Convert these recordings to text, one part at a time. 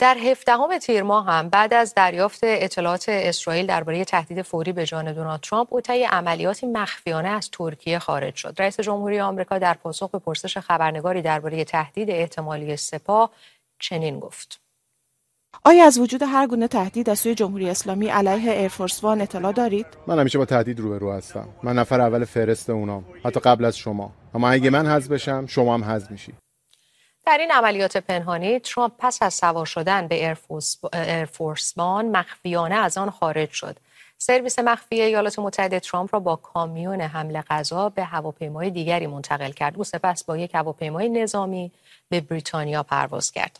در 17 تیر ماه هم بعد از دریافت اطلاعات اسرائیل درباره تهدید فوری به جان دونالد ترامپ، او طی عملیاتی مخفیانه از ترکیه خارج شد. رئیس جمهوری آمریکا در پاسخ به پرسش خبرنگاری درباره تهدید احتمالی سپاه چنین گفت: آیا از وجود هر گونه تهدید از سوی جمهوری اسلامی علیه ایرفورس وان اطلاع دارید؟ من همیشه با تهدید روبرو هستم. من نفر اول فهرست اونام، حتی قبل از شما. اما اگه من حذف بشم، شما هم حذف میشی. در این عملیات پنهانی، ترامپ پس از سوار شدن به ایرفورس وان مخفیانه از آن خارج شد. سرویس مخفی ایالات متحده ترامپ را با کامیون حمل غذا به هواپیمای دیگری منتقل کرد. او سپس با یک هواپیمای نظامی به بریتانیا پرواز کرد.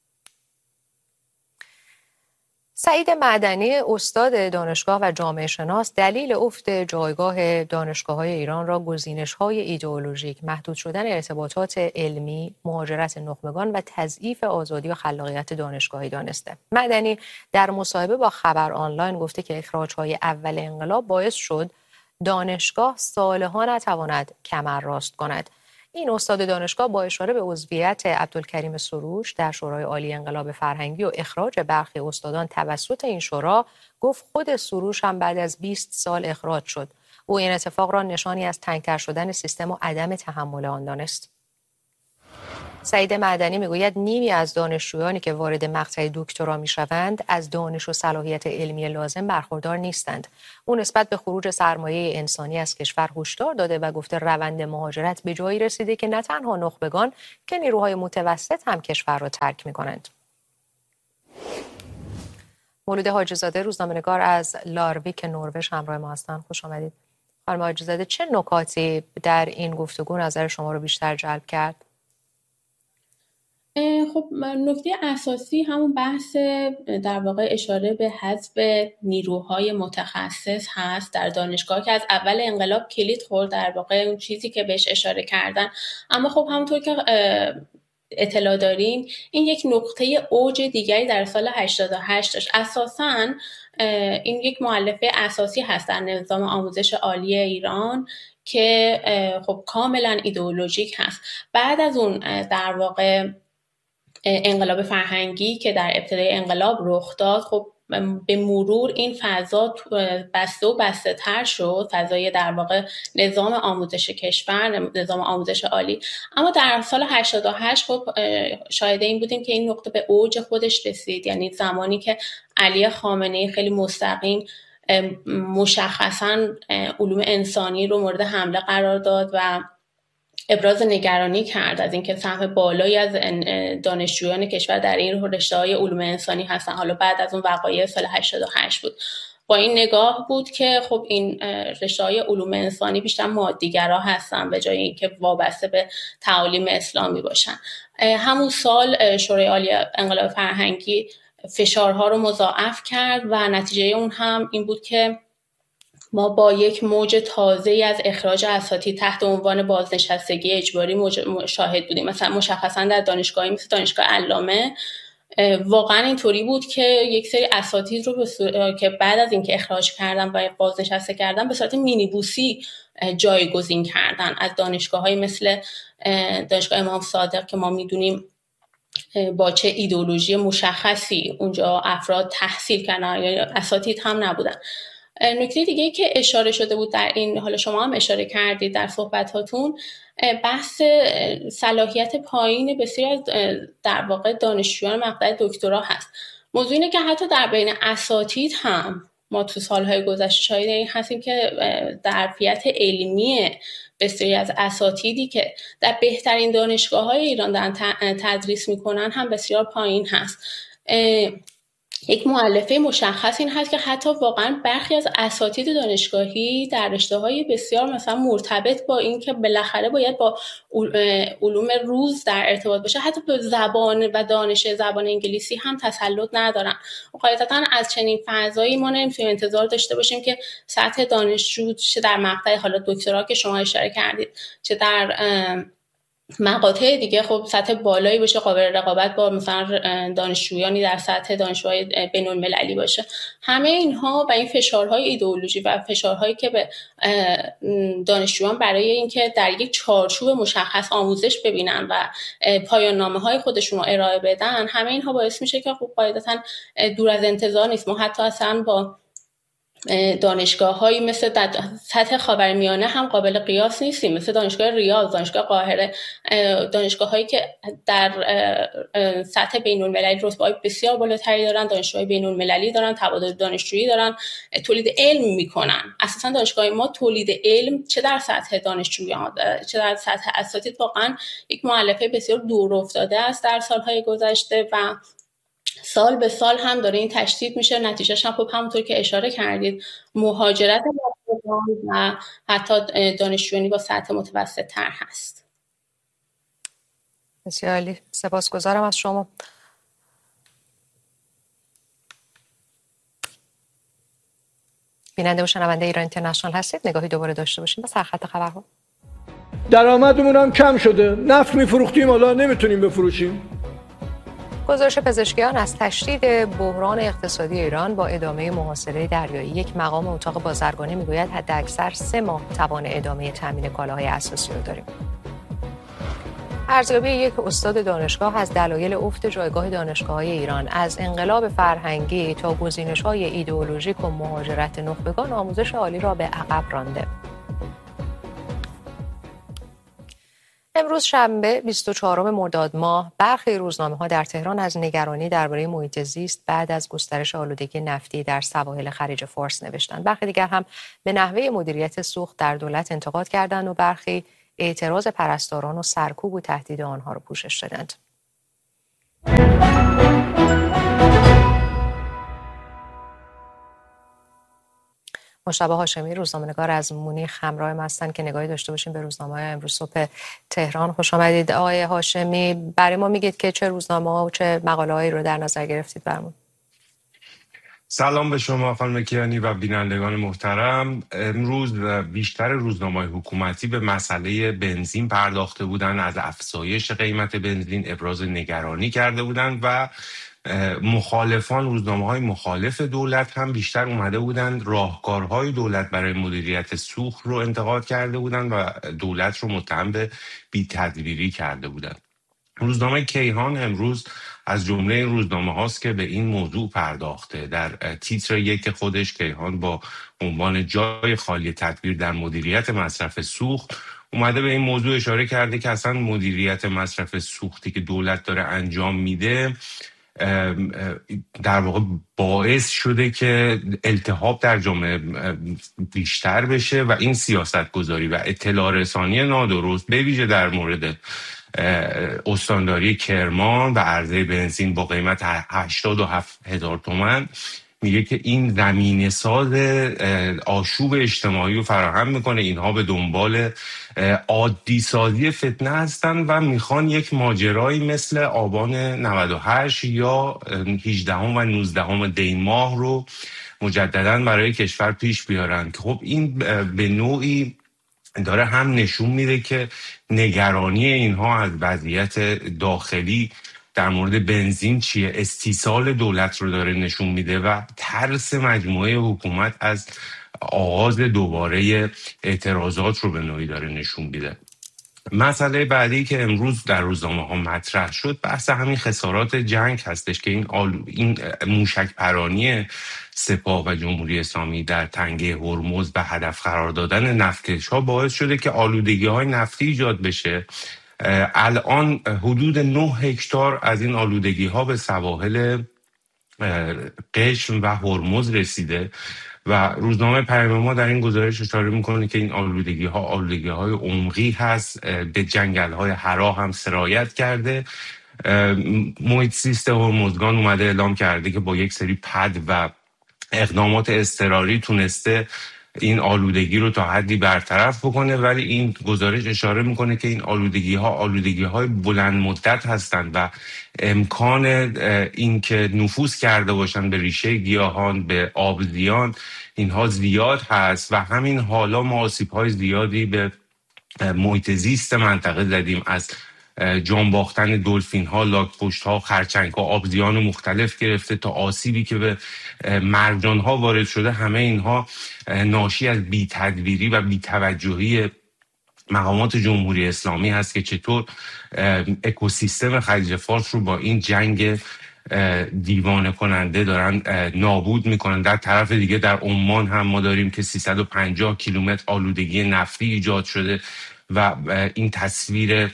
سعید معدنی، استاد دانشگاه و جامعه شناس، دلیل افت جایگاه دانشگاه‌های ایران را گزینش‌های ایدئولوژیک، محدود شدن ارتباطات علمی، مهاجرت نخبگان و تضعیف آزادی و خلاقیت دانشگاهی دانسته. معدنی در مصاحبه با خبر آنلاین گفته که اخراج‌های اول انقلاب باعث شد دانشگاه سالها نتواند کمر راست کند. این استاد دانشگاه با اشاره به عضویت عبدالکریم سروش در شورای عالی انقلاب فرهنگی و اخراج برخی استادان توسط این شورا گفت خود سروش هم بعد از 20 سال اخراج شد. او این اتفاق را نشانی از تنگ‌تر شدن سیستم و عدم تحمل آن دانست. سعید معدنی میگوید نیمی از دانشجویانی که وارد مقطع دکترا میشوند از دانش و صلاحیت علمی لازم برخوردار نیستند. او نسبت به خروج سرمایه انسانی از کشور هشدار داده و گفته روند مهاجرت به جایی رسیده که نه تنها نخبگان که نیروهای متوسط هم کشور را ترک میکنند. مولود حاجی‌زاده، روزنامه‌نگار از لارویک نروژ همراه ما هستند. خوش آمدید. خانم حاجی‌زاده، چه نکاتی در این گفتگو نظر شما رو بیشتر جلب کرد؟ خب نکته اساسی همون بحث در واقع اشاره به حذف نیروهای متخصص هست در دانشگاه که از اول انقلاب کلید خورد، در واقع اون چیزی که بهش اشاره کردن. اما خب همونطور که اطلاع دارین این یک نقطه اوج دیگری در سال 88 داشت. اساساً این یک مؤلفه اساسی هست در نظام آموزش عالی ایران که خب کاملا ایدئولوژیک هست. بعد از اون در واقع انقلاب فرهنگی که در ابتدای انقلاب رخ داد، خب به مرور این فضا بسته و بسته تر شد، فضای در واقع نظام آموزش کشور، نظام آموزش عالی. اما در سال 88 خب شاهد این بودیم که این نقطه به اوج خودش رسید، یعنی زمانی که علی خامنه‌ای خیلی مستقیم مشخصاً علوم انسانی رو مورد حمله قرار داد و ابراز نگرانی کرد از اینکه سهم بالایی از دانشجویان کشور در این رشته‌های علوم انسانی هستن. حالا بعد از اون وقایع سال 88 بود. با این نگاه بود که خب این رشته‌های علوم انسانی بیشتر مادی‌گرا هستن به جای اینکه وابسته به تعالیم اسلامی باشن. همون سال شورای عالی انقلاب فرهنگی فشارها رو مضاعف کرد و نتیجه اون هم این بود که ما با یک موج تازه‌ای از اخراج اساتید تحت عنوان بازنشستگی اجباری شاهد بودیم. مثلا مشخصا در دانشگاهی مثل دانشگاه علامه واقعا اینطوری بود که یک سری اساتید رو که بعد از اینکه اخراج کردن و بازنشسته کردن به صورت مینیبوسی جایگزین کردن از دانشگاه‌های مثل دانشگاه امام صادق که ما میدونیم با چه ایدئولوژی مشخصی اونجا افراد تحصیل کردن، یا اساتید هم نبودن. نکته دیگه که اشاره شده بود در این، حالا شما هم اشاره کردید در صحبتاتون، بحث صلاحیت پایین بسیاری از در واقع دانشجویان مقطع دکترا هست. موضوع اینه که حتی در بین اساتید هم ما تو سالهای گذشته شاهد این هستیم که ظرفیت علمی بسیاری از اساتیدی که در بهترین دانشگاه‌های ایران دارن تدریس میکنن هم بسیار پایین هست. یک مؤلفه مشخص این هست که حتی واقعا برخی از اساتید دانشگاهی در رشته‌های بسیار مثلا مرتبط با این که بالاخره باید با علوم روز در ارتباط باشه، حتی به زبان و دانش زبان انگلیسی هم تسلط ندارن. قاعدتاً از چنین فضایی ما نمیتونیم انتظار داشته باشیم که سطح دانشجو چه در مقطع حالا دکترا که شما اشاره کردید، چه در مقاطع دیگه خب سطح بالایی باشه، قابل رقابت با مثلا دانشجویانی در سطح دانشگاه‌های بین‌المللی باشه. همه اینها و این فشارهای ایدئولوژی و فشارهایی که به دانشجویان برای اینکه در یک چارچوب مشخص آموزش ببینن و پایان نامه‌های خودشون رو ارائه بدن، همه اینها باعث میشه که خب قاعدتاً دور از انتظار نیست. ما حتی اصلا با دانشگاه‌هایی مثل در سطح خاورمیانه هم قابل قیاس نیستیم، مثل دانشگاه ریاض، دانشگاه قاهره، دانشگاه‌هایی که در سطح بین‌المللی رتبه‌های بسیار بالاتری دارن، دانشجوهای بین‌المللی دارن، تبادل دانشجویی دارن، تولید علم میکنن. اساساً دانشگاه ما تولید علم چه در سطح دانشجویان چه در سطح اساتید واقعاً یک مؤلفه بسیار دور افتاده است در سالهای گذشته و سال به سال هم داره این تشدید میشه. نتیجهش هم خب همونطور که اشاره کردید مهاجرت و حتی دانشجویی با سطح متوسط تر هست. بسیار عالی، سپاسگزارم از شما. بیننده و شنونده ایران اینترنشنال هستید، نگاهی دوباره داشته باشیم به سرخط خبرها. درآمدمون هم کم شده، نفت میفروختیم حالا نمیتونیم بفروشیم. گزارش پزشکیان از تشدید بحران اقتصادی ایران با ادامه محاصره دریایی. یک مقام اتاق بازرگانی میگوید حداکثر 3 ماه توان ادامه تامین کالاهای اساسی رو داریم. ارزیابی یک استاد دانشگاه از دلایل افت جایگاه دانشگاه‌های ایران، از انقلاب فرهنگی تا گزینش‌های ایدئولوژیک و مهاجرت نخبگان، آموزش عالی را به عقب رانده. امروز شنبه 24 مرداد ماه برخی روزنامه‌ها در تهران از نگرانی درباره محیط زیست بعد از گسترش آلودگی نفتی در سواحل خلیج فارس نوشتند. برخی دیگر هم به نحوه مدیریت سوخت در دولت انتقاد کردند و برخی اعتراض پرستاران و سرکوب و تهدید آنها را پوشش دادند. مشتبه هاشمی روزنامه‌نگار از مونیخ همراه ما هستند که نگاهی داشته باشیم به روزنامه‌های امروز صبح تهران. خوش آمدید آقای هاشمی. برای ما میگید که چه روزنامه‌ها و چه مقاله‌هایی رو در نظر گرفتید برامون؟ سلام به شما خانم کیانی و بینندگان محترم. امروز بیشتر روزنامه‌های حکومتی به مسئله بنزین پرداخته بودند، از افزایش قیمت بنزین ابراز نگرانی کرده بودند و مخالفان، روزنامه‌های مخالف دولت هم بیشتر اومده بودند راهکارهای دولت برای مدیریت سوخت رو انتقاد کرده بودند و دولت رو متهم به بی‌تدبیری کرده بودند. روزنامه کیهان امروز از جمله این روزنامه هاست که به این موضوع پرداخته. در تیتر یک خودش کیهان با عنوان جای خالی تدبیر در مدیریت مصرف سوخت اومده به این موضوع اشاره کرده که اصلا مدیریت مصرف سوختی که دولت داره انجام میده در واقع باعث شده که التهاب در جامعه بیشتر بشه و این سیاست گذاری و اطلاع رسانی نادرست به ویژه در مورد استانداری کرمان و عرضه بنزین با قیمت 87,000 تومان میگه که این زمینه ساز آشوب اجتماعی رو فراهم میکنه. اینها به دنبال عادی سازی فتنه هستن و میخوان یک ماجرایی مثل آبان 98 یا 18 و 19 دی ماه رو مجددا برای کشور پیش بیارن که خب این به نوعی داره هم نشون میده که نگرانی اینها از وضعیت داخلی در مورد بنزین چیه، استیصال دولت رو داره نشون میده و ترس مجموعه حکومت از آغاز دوباره اعتراضات رو به نوعی داره نشون میده. مسئله بعدی که امروز در روزنامه ها مطرح شد بحث همین خسارات جنگ هستش که این موشک پرانی سپاه و جمهوری اسلامی در تنگه هرمز به هدف قرار دادن نفتکش ها باعث شده که آلودگی های نفتی ایجاد بشه. الان حدود 9 هکتار از این آلودگی ها به سواحل قشم و هرمز رسیده و روزنامه پیام ما در این گزارش اشاره میکنه که این آلودگی های عمقی هست، به جنگل های حرا هم سرایت کرده. محیط زیست هرمزگان اومده اعلام کرده که با یک سری پد و اقدامات اضطراری تونسته این آلودگی رو تا حدی برطرف بکنه، ولی این گزارش اشاره میکنه که این آلودگی های بلند مدت هستند و امکان این که نفوذ کرده باشن به ریشه گیاهان، به آبزیان، اینها زیاد هست و همین حالا ما آسیب های زیادی به محیط زیست منطقه زدیم، از جان باختن دلفین ها، لاک‌پشت ها، خرچنگ ها، آبزیان مختلف گرفته تا آسیبی که به مرجان ها وارد شده، همه اینها ناشی از بی‌تدبیری و بی‌توجهی مقامات جمهوری اسلامی هست که چطور اکوسیستم خلیج فارس رو با این جنگ دیوانه کننده دارن نابود میکنن. در طرف دیگه در عمان هم ما داریم که 350 کیلومتر آلودگی نفتی ایجاد شده و این تصویر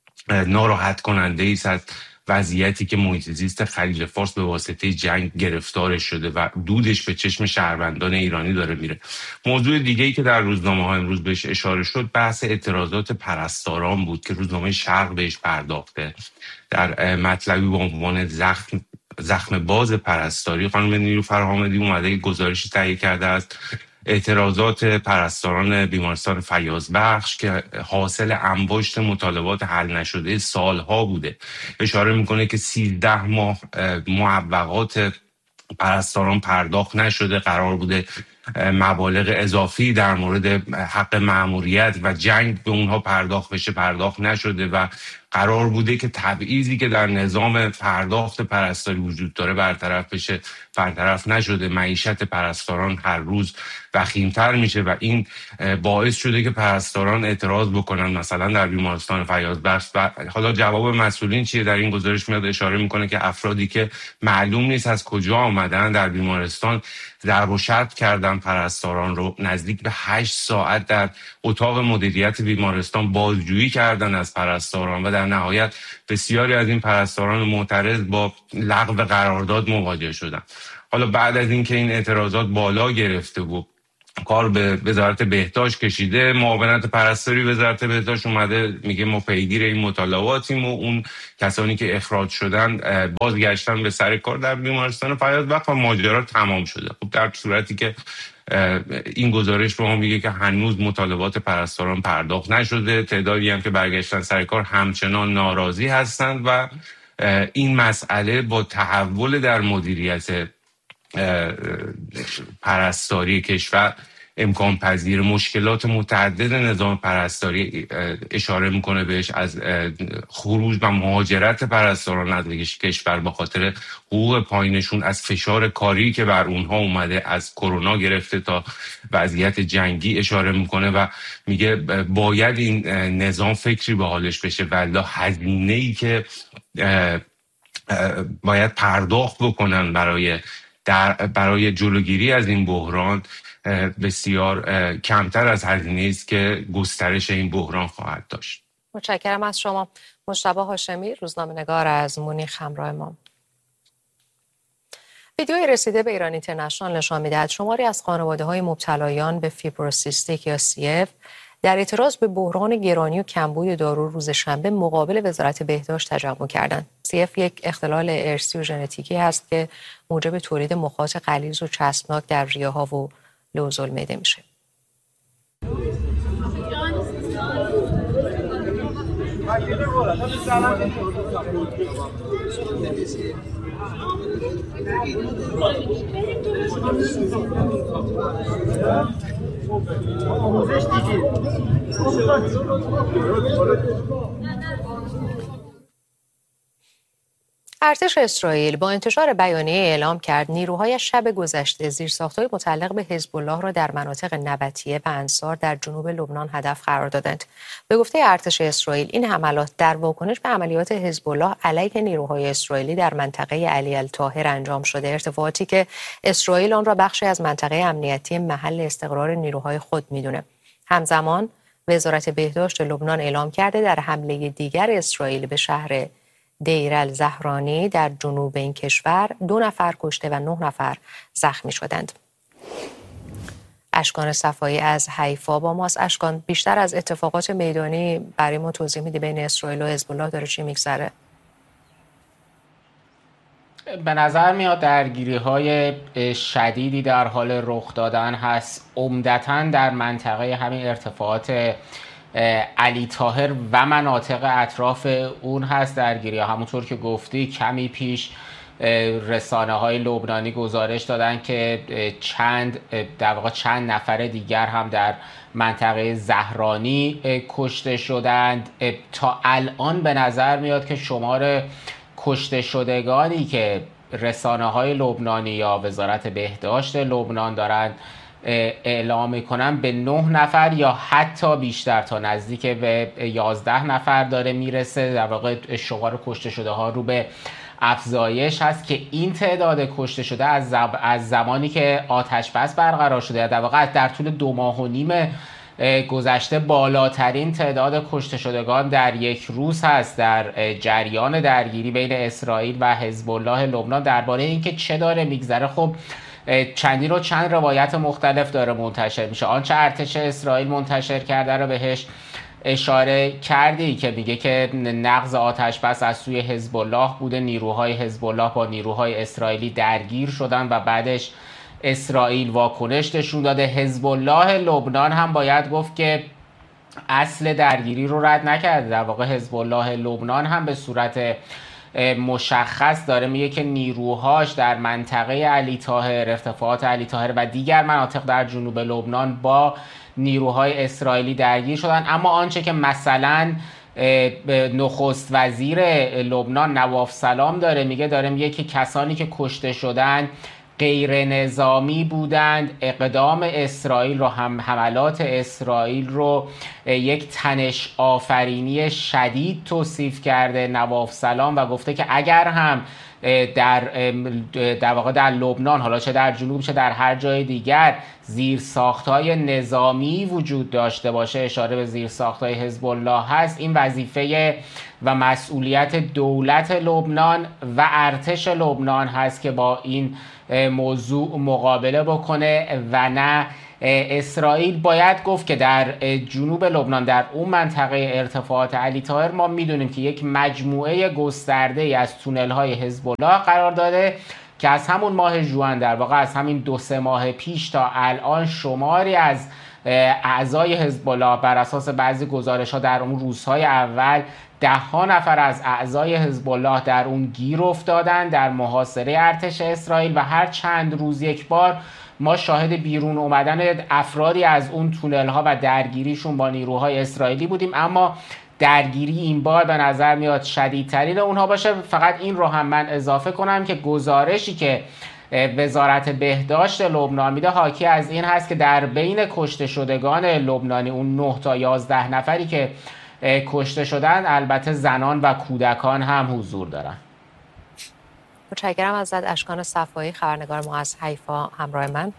ناراحت کننده ای است از وضعیتی که محیط زیست خلیج فارس به واسطه جنگ گرفتار شده و دودش به چشم شهروندان ایرانی داره میره. موضوع دیگه ای که در روزنامه ها امروز بهش اشاره شد بحث اعتراضات پرستاران بود که روزنامه شرق بهش پرداخته در مطلبی با عنوان زخم باز پرستاری. خانم نیلوفر حامدی اومده گزارشی تهیه کرده است اعتراضات پرستاران بیمارستان فیاضبخش که حاصل انباشت مطالبات حل نشده سالها بوده. اشاره میکنه که 13 ماه معوقات پرستاران پرداخت نشده، قرار بوده مبالغ اضافی در مورد حق مأموریت و جنگ به اونها پرداخت بشه، پرداخت نشده و قرار بوده که تبعیضی که در نظام پرداخت پرستاری وجود داره برطرف بشه، برطرف نشده. معیشت پرستاران هر روز وخیم‌تر میشه و این باعث شده که پرستاران اعتراض بکنن مثلا در بیمارستان فیاضبخش. و حالا جواب مسئولین چیه؟ در این گزارش میاد اشاره میکنه که افرادی که معلوم نیست از کجا آمدن در بیمارستان ضرب و شتم کردن پرستاران رو، نزدیک به 8 ساعت در اتاق مدیریت بیمارستان بازجویی کردن از پرستاران و در نهایت بسیاری از این پرستاران معترض با لغو قرارداد مواجه شدن. حالا بعد از اینکه این اعتراضات بالا گرفته و کار به وزارت بهداشت کشیده، معاونت پرستاری وزارت بهداشت اومده میگه ما پیگیر این مطالباتیم و اون کسانی که اخراج شدن بازگشتن به سر کار در بیمارستان فیاضبخش و ماجرا تمام شده. خب در صورتی که این گزارش به ما میگه که هنوز مطالبات پرستاران پرداخت نشده، تعدادی هم که برگشتن سر کار همچنان ناراضی هستند و این مسئله با تحول در مدیریت پرستاری کشور امکان پذیر. مشکلات متعدد نظام پرستاری اشاره میکنه بهش، از خروج و مهاجرت پرستاران از کشور به خاطر حقوق پایینشون، از فشار کاری که بر اونها اومده از کرونا گرفته تا وضعیت جنگی اشاره میکنه و میگه باید این نظام فکری به حالش بشه ولی هزینه‌ای که باید پرداخت بکنن برای جلوگیری از این بحران بسیار کمتر از هزینه‌ای است که گسترش این بحران خواهد داشت. متشکرم از شما. مجتبی هاشمی، روزنامه‌نگار از مونیخ همراه ما. ویدیوی رسیده به ایران اینترنشنال نشان می‌دهد شماری از خانواده‌های مبتلایان به فیبروسیستیک یا CF در اعتراض به بحران گرانی و کمبود دارو روز شنبه مقابل وزارت بهداشت تجمع کردند. CF یک اختلال ارثی و ژنتیکی است که موجب تولید مخاط غلیظ و چسبناک در ریه‌ها و لوز المعده میشه. ارتش اسرائیل با انتشار بیانیه اعلام کرد نیروهای شب گذشته زیرساخت‌های متعلق به حزب الله را در مناطق نبطیه و انصار در جنوب لبنان هدف قرار دادند. به گفته ارتش اسرائیل این حملات در واکنش به عملیات حزب الله علیه نیروهای اسرائیلی در منطقه علی الطاهر انجام شده، ارتفاعاتی که اسرائیل آن را بخشی از منطقه امنیتی محل استقرار نیروهای خود می‌داند. همزمان وزارت بهداشت لبنان اعلام کرده در حمله دیگر اسرائیل به شهر دیر الزهرانی در جنوب این کشور 2 نفر کشته و 9 نفر زخمی شدند. اشکان صفایی از حیفا با ماست. اشکان، بیشتر از اتفاقات میدانی برای ما توضیح میدی بین اسرائیل و حزب الله داره چی میگذره؟ به نظر میاد درگیری‌های شدیدی در حال رخ دادن هست، عمدتاً در منطقه همین ارتفاعات علی طاهر و مناطق اطراف اون هست درگیری ها. همونطور که گفتی کمی پیش رسانه‌های لبنانی گزارش دادن که چند نفر دیگر هم در منطقه زهرانی کشته شدند. تا الان به نظر میاد که شمار کشته شدگانی که رسانه‌های لبنانی یا وزارت بهداشت لبنان دارند اعلام میکنن به 9 نفر یا حتی بیشتر، تا نزدیک به 11 نفر داره میرسه. در واقع شمار کشته شده ها رو به افزایش هست که این تعداد کشته شده از زمانی که آتش بس برقرار شده، در واقع در طول 2.5 ماه گذشته بالاترین تعداد کشته شدگان در یک روز هست در جریان درگیری بین اسرائیل و حزب الله لبنان. درباره اینکه چه داره میگذره، خب چند روایت مختلف داره منتشر میشه. آنچه ارتش اسرائیل منتشر کرده رو بهش اشاره کردی که میگه که نقض آتش بس از سوی حزب الله بوده، نیروهای حزب الله با نیروهای اسرائیلی درگیر شدن و بعدش اسرائیل واکنش نشون داده. حزب الله لبنان هم باید گفت که اصل درگیری رو رد نکرده. در واقع حزب الله لبنان هم به صورت مشخص داره میگه که نیروهاش در منطقه علی طاهر، ارتفاعات علی طاهر و دیگر مناطق در جنوب لبنان با نیروهای اسرائیلی درگیر شدن. اما آنچه که مثلا نخست وزیر لبنان نواف سلام داره میگه که کسانی که کشته شدن غیر نظامی بودند. اقدام اسرائیل رو حملات اسرائیل رو یک تنش آفرینی شدید توصیف کرده نواف سلام و گفته که اگر هم در واقع در لبنان، حالا چه در جنوب چه در هر جای دیگر، زیرساخت‌های نظامی وجود داشته باشه، اشاره به زیرساخت‌های حزب الله هست، این وظیفه و مسئولیت دولت لبنان و ارتش لبنان هست که با این موضوع مقابله بکنه و نه اسرائیل. باید گفت که در جنوب لبنان، در اون منطقه ارتفاعات علی طاهر، ما میدونیم که یک مجموعه گسترده از تونل‌های حزب الله قرار داره که از همون ماه ژوئن، در واقع از همین 2-3 ماه پیش تا الان، شماری از اعضای حزب الله بر اساس بعضی گزارش‌ها در اون روزهای اول 10 نفر از اعضای حزب الله در اون گیر افتادن در محاصره ارتش اسرائیل و هر چند روز یک بار ما شاهد بیرون اومدن افرادی از اون تونل ها و درگیریشون با نیروهای اسرائیلی بودیم. اما درگیری این بار به نظر میاد شدیدترین اونها باشه. فقط این رو هم من اضافه کنم که گزارشی که وزارت بهداشت لبنان میده حاکی از این هست که در بین کشته شدگان لبنانی، اون 9 تا 11 نفری که کشته شدن، البته زنان و کودکان هم حضور دارن. متشکرم ازت اشکان صفایی، خبرنگار ما از حیفا همراه من.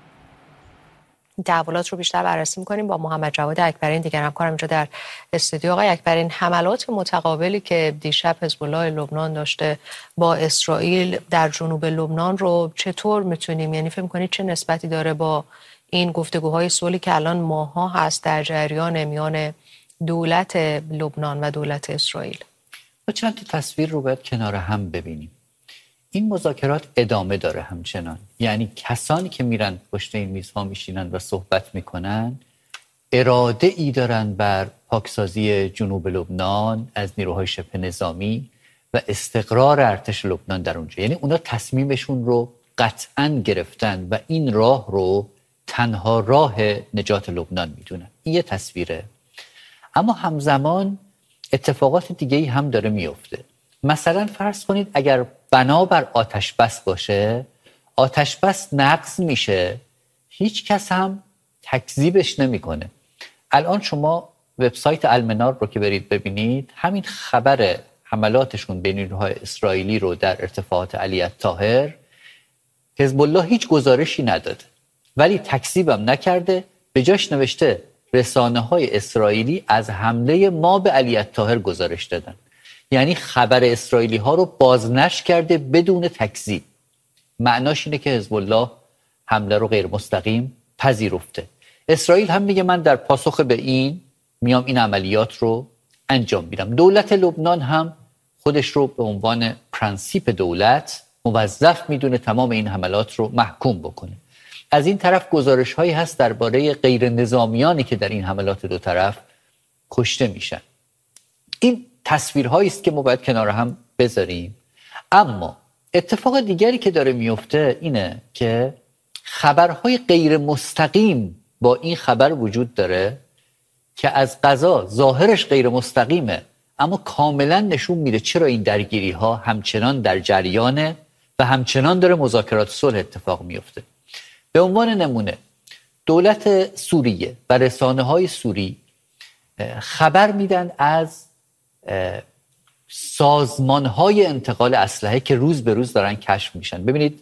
تحولات رو بیشتر بررسی می‌کنیم با محمد جواد اکبرین، دیگر همکارم اینجا در استودیو. آقای اکبرین، حملات متقابلی که دیشب حزب الله لبنان داشته با اسرائیل در جنوب لبنان رو چطور میتونیم، یعنی فکر می‌کنید چه نسبتی داره با این گفتگوهای صلحی که الان ماها هست در جریان میان دولت لبنان و دولت اسرائیل؟ ما چند تا تصویر رو باید کنار هم ببینیم. این مذاکرات ادامه داره همچنان، یعنی کسانی که میرن پشت این میزها میشینن و صحبت میکنن اراده ای دارن بر پاکسازی جنوب لبنان از نیروهای شبه نظامی و استقرار ارتش لبنان در اونجا. یعنی اونا تصمیمشون رو قطعاً گرفتن و این راه رو تنها راه نجات لبنان میدونن. این یه تصویره. اما همزمان اتفاقات دیگه‌ای هم داره میفته. مثلا فرض کنید اگر بنابر آتش بس باشه، آتش بس نقض میشه، هیچ کس هم تکذیبش نمیکنه. الان شما وبسایت المنار رو که برید ببینید، همین خبر حملاتشون به نیروهای اسرائیلی رو در ارتفاعات علی طاهر، حزب الله هیچ گزارشی نداده ولی تکذیبم نکرده، به جاش نوشته رسانه‌های اسرائیلی از حمله ما به علی طاهر گزارش دادن. یعنی خبر اسرائیلی ها رو بازنشر کرده بدون تکذیب. معناش اینه که حزب الله حمله رو غیر مستقیم پذیرفته. اسرائیل هم میگه من در پاسخ به این میام این عملیات رو انجام میدم. دولت لبنان هم خودش رو به عنوان پرنسیپ دولت موظف میدونه تمام این حملات رو محکوم بکنه. از این طرف گزارش هایی هست درباره غیر نظامیانی که در این حملات دو طرف کشته میشن. این تصویرهایی است که ما باید کنار هم بذاریم. اما اتفاق دیگری که داره میفته اینه که خبرهای غیر مستقیم با این خبر وجود داره که از قضا ظاهرش غیر مستقیمه اما کاملا نشون میده چرا این درگیری ها همچنان در جریانه و همچنان داره مذاکرات صلح اتفاق میفته. به عنوان نمونه دولت سوریه و رسانه‌های سوری خبر میدن از سازمان‌های انتقال اسلحه که روز به روز دارن کشف میشن. ببینید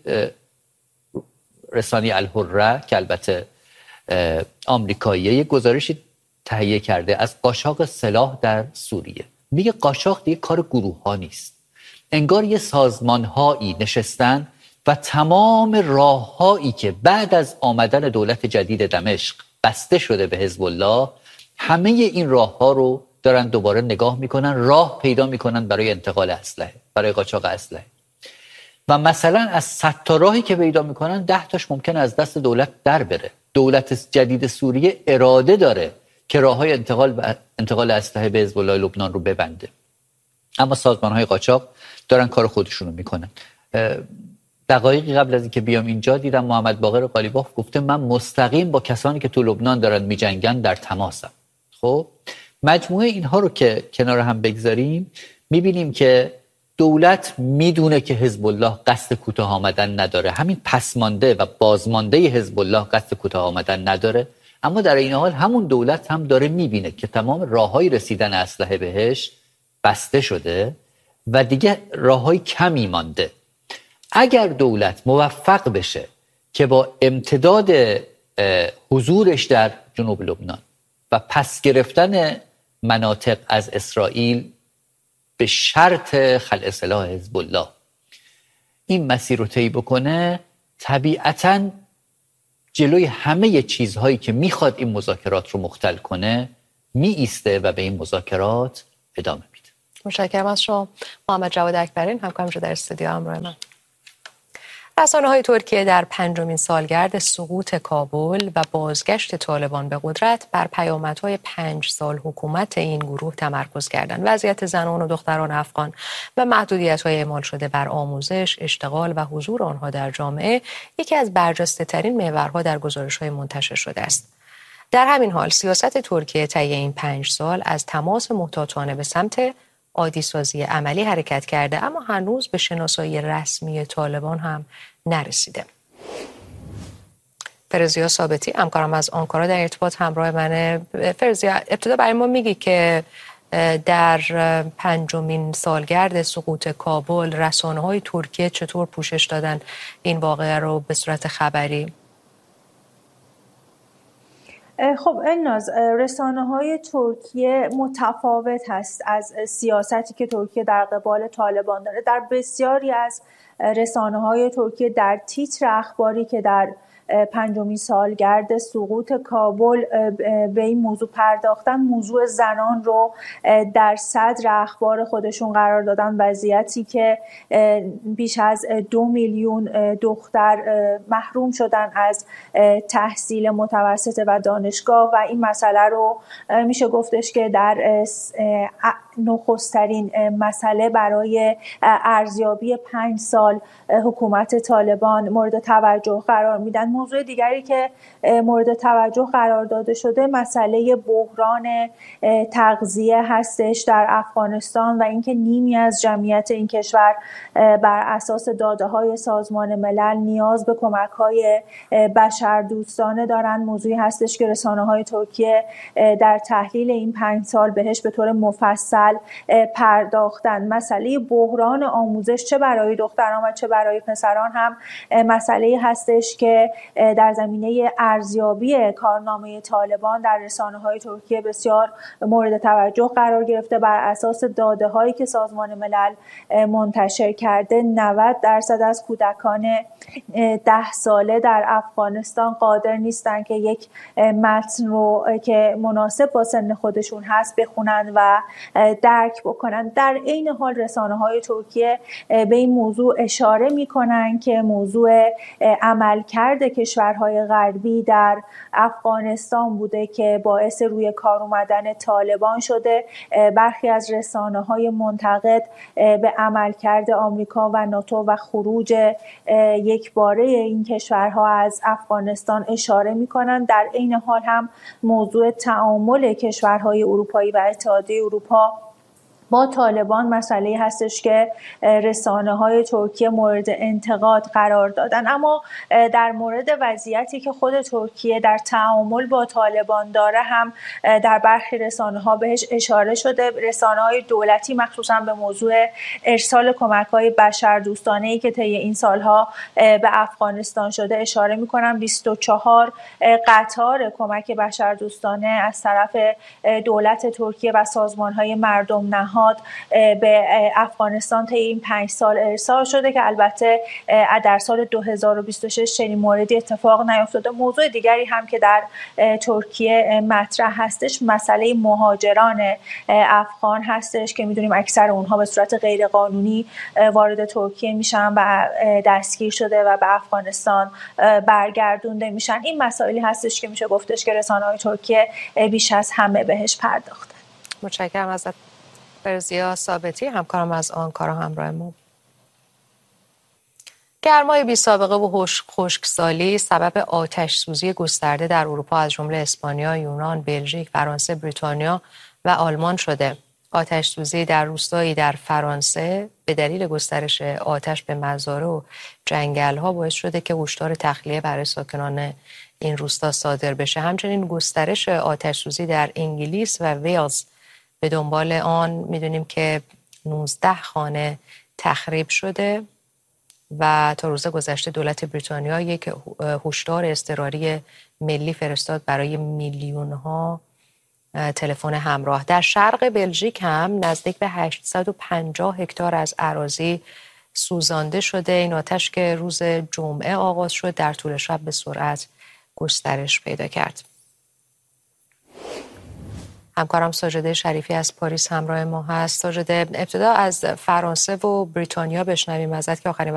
رسانه الحره که البته آمریکاییه یک گزارشی تهیه کرده از قاچاق سلاح در سوریه. میگه قاچاق دیگه کار گروه‌ها نیست. انگار یه سازمان‌هایی نشستن و تمام راه‌هایی که بعد از آمدن دولت جدید دمشق بسته شده به حزب الله، همه این راه‌ها رو دارن دوباره نگاه میکنن، راه پیدا میکنن برای انتقال اسلحه، برای قاچاق اسلحه. و مثلا از 100 تا راهی که پیدا میکنن 10 تاش ممکنه از دست دولت در بره. دولت جدید سوریه اراده داره که راههای انتقال اسلحه به حزب الله لبنان رو ببنده، اما سازمان‌های قاچاق دارن کار خودشون رو میکنن. دقایقی قبل از اینکه بیام اینجا دیدم محمد باقر قالیباف گفته من مستقیم با کسانی که تو لبنان دارن میجنگن در تماسم. خب مجموعه اینها رو که کنار هم بگذاریم میبینیم که دولت میدونه که حزب الله قصد کوتاه آمدن نداره، همین پسمانده و بازمانده حزب الله قصد کوتاه آمدن نداره، اما در این حال همون دولت هم داره میبینه که تمام راههای رسیدن اسلحه بهش بسته شده و دیگه راههای کمی مانده. اگر دولت موفق بشه که با امتداد حضورش در جنوب لبنان و پس گرفتن مناطق از اسرائیل به شرط خلع سلاح حزب الله این مسیر رو طی بکنه، طبیعتاً جلوی همه چیزهایی که میخواد این مذاکرات رو مختل کنه می ایسته و به این مذاکرات ادامه میده. متشکرم از شما محمد جواد اکبرین، همکارم در استودیو همراه من. رسانه‌های ترکیه در 5مین سالگرد سقوط کابل و بازگشت طالبان به قدرت بر پیامدهای 5 سال حکومت این گروه تمرکز کردند. وضعیت زنان و دختران افغان و محدودیت‌های اعمال شده بر آموزش، اشتغال و حضور آنها در جامعه یکی از برجسته‌ترین محورها در گزارش‌های منتشر شده است. در همین حال سیاست ترکیه طی این 5 سال از تماس محتاطانه به سمت عادی‌سازی عملی حرکت کرده، اما هنوز به شناسایی رسمی طالبان هم نرسیده. فرزیا ثابتی همکارم از آنکارا در ارتباط همراه منه. فرزیا، ابتدا برای ما میگی که در 5مین سالگرد سقوط کابل رسانه‌های ترکیه چطور پوشش دادن این واقعه رو به صورت خبری؟ خب الناز، رسانه‌های ترکیه متفاوت هست از سیاستی که ترکیه در قبال طالبان داره. در بسیاری از رسانه‌های ترکیه در تیتر اخباری که در 5مین سالگرد سقوط کابل به این موضوع پرداختن، موضوع زنان رو در صدر اخبار خودشون قرار دادن، وضعیتی که بیش از 2 میلیون دختر محروم شدن از تحصیل متوسطه و دانشگاه و این مسئله رو میشه گفتش که در نخسترین مسئله برای ارزیابی 5 سال حکومت طالبان مورد توجه قرار میدن. موضوع دیگری که مورد توجه قرار داده شده مسئله بحران تغذیه هستش در افغانستان و اینکه نیمی از جمعیت این کشور بر اساس داده‌های سازمان ملل نیاز به کمک‌های بشردوستانه دارن. موضوعی هستش که رسانه‌های ترکیه در تحلیل این 5 سال بهش به طور مفصل پرداختن. مسئله بحران آموزش چه برای دختران و چه برای پسران هم مسئله هستش که در زمینه ارزیابی کارنامه طالبان در رسانه‌های ترکیه بسیار مورد توجه قرار گرفته. بر اساس داده‌هایی که سازمان ملل منتشر کرده 90% از کودکان 10 ساله در افغانستان قادر نیستن که یک متن رو که مناسب با سن خودشون هست بخونن و درک بکنن. در این حال رسانه‌های ترکیه به این موضوع اشاره می‌کنن که موضوع عملکرد کشورهای غربی در افغانستان بوده که باعث روی کار اومدن طالبان شده. برخی از رسانه‌های منتقد به عملکرد آمریکا و ناتو و خروج یکباره این کشورها از افغانستان اشاره می‌کنند. در عین حال هم موضوع تعامل کشورهای اروپایی و اتحادیه اروپا با طالبان مسئله هستش که رسانه‌های ترکیه مورد انتقاد قرار دادن. اما در مورد وضعیتی که خود ترکیه در تعامل با طالبان داره هم در برخی رسانه‌ها بهش اشاره شده. رسانه‌های دولتی مخصوصا به موضوع ارسال کمک‌های بشردوستانه‌ای که طی این سالها به افغانستان شده اشاره می‌کنم. 24 قطار کمک بشردوستانه از طرف دولت ترکیه و سازمان‌های مردم نهاد به افغانستان طی این 5 سال ارسال شده که البته در سال 2026 چنین موردی اتفاق نیفتاده. موضوع دیگری هم که در ترکیه مطرح هستش مسئله مهاجران افغان هستش که میدونیم اکثر اونها به صورت غیرقانونی وارد ترکیه میشن و دستگیر شده و به افغانستان برگردونده میشن. این مسائلی هستش که میشه گفتش که رسانه‌های ترکیه بیش از همه بهش پرداخته. متشکرم ازت فرزیا ثابتی، همکارم از آنکارا همراه ما. گرمای بی سابقه و خشکسالی سبب آتش سوزی گسترده در اروپا از جمله اسپانیا، یونان، بلژیک، فرانسه، بریتانیا و آلمان شده. آتش سوزی در روستایی در فرانسه به دلیل گسترش آتش به مزارع و جنگل‌ها باعث شده که هشدار تخلیه برای ساکنان این روستا صادر بشه. همچنین گسترش آتش سوزی در انگلیس و ویلز به دنبال آن میدونیم که 19 خانه تخریب شده و تا روز گذشته دولت بریتانیا یک هشدار اضطراری ملی فرستاد برای میلیون‌ها تلفن همراه. در شرق بلژیک هم نزدیک به 850 هکتار از اراضی سوزانده شده. این آتش که روز جمعه آغاز شد در طول شب به سرعت گسترش پیدا کرد. همکارم ساجده شریفی از پاریس همراه ما هست. ساجده، ابتدا از فرانسه و بریتانیا بشنویم ازت که آخرین